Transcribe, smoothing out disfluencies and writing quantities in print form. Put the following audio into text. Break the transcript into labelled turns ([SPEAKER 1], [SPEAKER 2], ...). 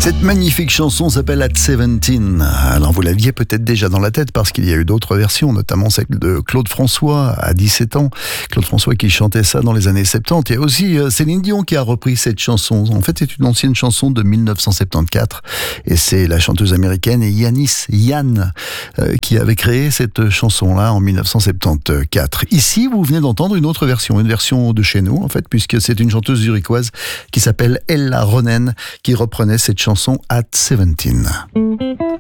[SPEAKER 1] Cette magnifique chanson s'appelle At 17. Alors vous l'aviez peut-être déjà dans la tête parce qu'il y a eu d'autres versions, notamment celle de Claude François à 17 ans. Claude François qui chantait ça dans les années 70. Il y a aussi Céline Dion qui a repris cette chanson. En fait, c'est une ancienne chanson de 1974 et c'est la chanteuse américaine Yann qui avait créé cette chanson-là en 1974. Ici, vous venez d'entendre une autre version, une version de chez nous en fait, puisque c'est une chanteuse zurichoise qui s'appelle Ella Ronen qui reprenait cette chanson At 17.